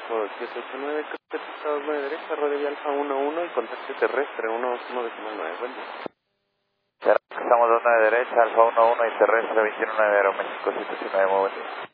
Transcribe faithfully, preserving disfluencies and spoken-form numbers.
México siete ocho nueve, Estado nueve derecha, rodeo Alfa uno uno y contacto terrestre uno uno decimal nueve. Buen día. Estamos de una de derecha, Alfa uno uno y terrestre veintiuno nueve, Aeroméxico siete ocho nueve, muy buen día.